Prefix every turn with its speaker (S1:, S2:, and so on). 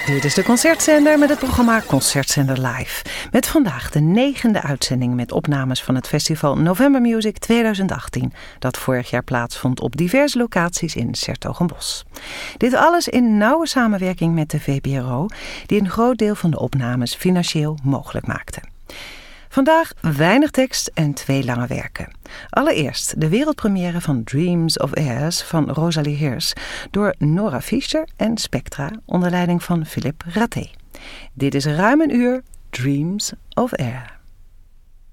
S1: Dit is de Concertzender met het programma Concertzender Live. Met vandaag de 9e uitzending met opnames van het festival November Music 2018... dat vorig jaar plaatsvond op diverse locaties in 's-Hertogenbosch. Dit alles in nauwe samenwerking met de VPRO... die een groot deel van de opnames financieel mogelijk maakte. Vandaag weinig tekst en 2 lange werken. Allereerst de wereldpremière van Dreams of Airs van Rosalie Hirsch... door Nora Fischer en Spectra onder leiding van Philippe Raté. Dit is ruim een uur Dreams of Air.